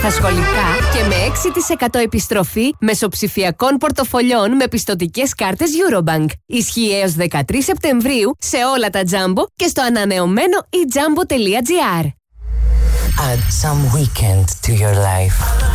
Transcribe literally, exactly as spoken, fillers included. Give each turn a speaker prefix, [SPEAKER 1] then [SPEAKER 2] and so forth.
[SPEAKER 1] Τα σχολικά και με έξι τοις εκατό επιστροφή μεσοψηφιακών πορτοφολιών με πιστωτικές κάρτες Eurobank. Ισχύει έως δεκατρείς Σεπτεμβρίου σε όλα τα Jumbo και στο ανανεωμένο e jumbo τελεία gr.
[SPEAKER 2] Add some weekend to your life.